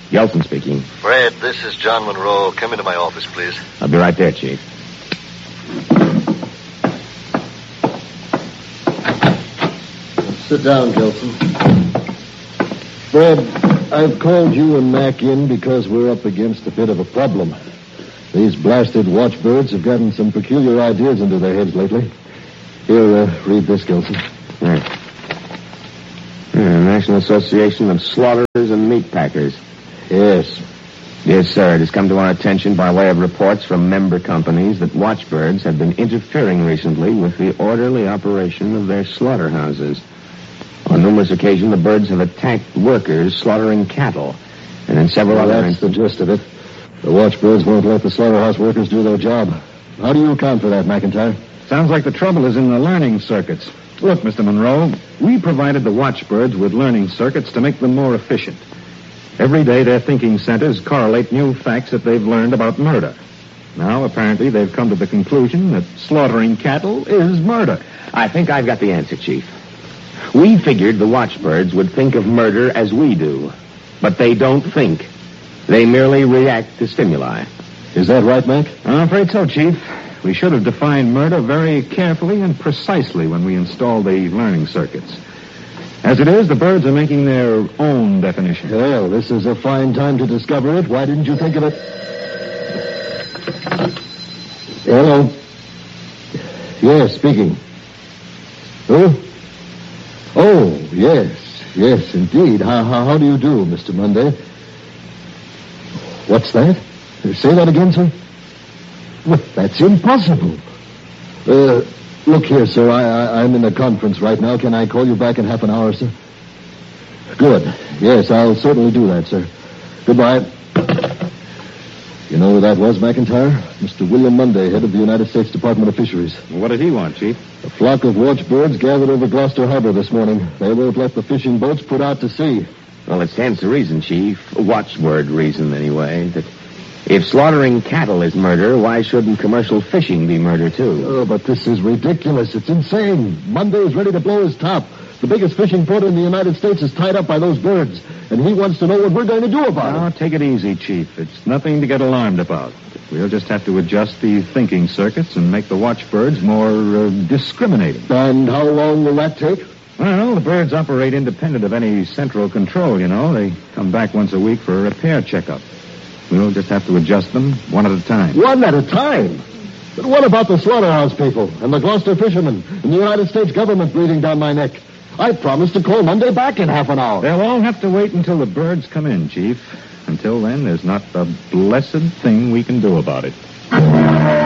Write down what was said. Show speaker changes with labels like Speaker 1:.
Speaker 1: Gelson speaking.
Speaker 2: Fred, this is John Monroe. Come into my office, please.
Speaker 1: I'll be right there, Chief.
Speaker 3: Sit down, Gelson. Fred, I've called you and Mac in because we're up against a bit of a problem. These blasted watchbirds have gotten some peculiar ideas into their heads lately. Here, read this, Gelson.
Speaker 1: National Association of Slaughterers and Meat Packers.
Speaker 3: Yes.
Speaker 1: Yes, sir. It has come to our attention by way of reports from member companies that watchbirds have been interfering recently with the orderly operation of their slaughterhouses. On numerous occasions, the birds have attacked workers slaughtering cattle. And in several other
Speaker 3: That's the gist of it. The watchbirds won't let the slaughterhouse workers do their job. How do you account for that, McIntyre?
Speaker 4: Sounds like the trouble is in the learning circuits. Look, Mr. Monroe, we provided the watchbirds with learning circuits to make them more efficient. Every day, their thinking centers correlate new facts that they've learned about murder. Now, apparently, they've come to the conclusion that slaughtering cattle is murder.
Speaker 1: I think I've got the answer, Chief. We figured the watchbirds would think of murder as we do. But they don't think. They merely react to stimuli.
Speaker 3: Is that right, Mac?
Speaker 4: I'm afraid so, Chief. We should have defined murder very carefully and precisely when we installed the learning circuits. As it is, the birds are making their own definition.
Speaker 3: Well, this is a fine time to discover it. Why didn't you think of it? Hello. Yes, speaking. Who? Oh, yes. Yes, indeed. How do you do, Mr. Monday? What's that? Say that again, sir? Well, that's impossible. Look here, sir. I'm in a conference right now. Can I call you back in half an hour, sir? Good. Yes, I'll certainly do that, sir. Goodbye. You know who that was, McIntyre? Mr. William Monday, head of the United States Department of Fisheries.
Speaker 4: What did he want, Chief?
Speaker 3: A flock of watchbirds gathered over Gloucester Harbor this morning. They won't let the fishing boats put out to sea.
Speaker 1: Well, it stands to reason, Chief. A watchword reason, anyway, that if slaughtering cattle is murder, why shouldn't commercial fishing be murder, too?
Speaker 3: Oh, but this is ridiculous. It's insane. Monday is ready to blow his top. The biggest fishing port in the United States is tied up by those birds, and he wants to know what we're going to do about it.
Speaker 4: Now, take it easy, Chief. It's nothing to get alarmed about. We'll just have to adjust the thinking circuits and make the watchbirds more discriminating.
Speaker 3: And how long will that take?
Speaker 4: Well, the birds operate independent of any central control, you know. They come back once a week for a repair checkup. We'll just have to adjust them one at a time.
Speaker 3: One at a time? But what about the slaughterhouse people and the Gloucester fishermen and the United States government breathing down my neck? I promised to call Monday back in half an hour.
Speaker 4: They'll all have to wait until the birds come in, Chief. Until then, there's not a blessed thing we can do about it.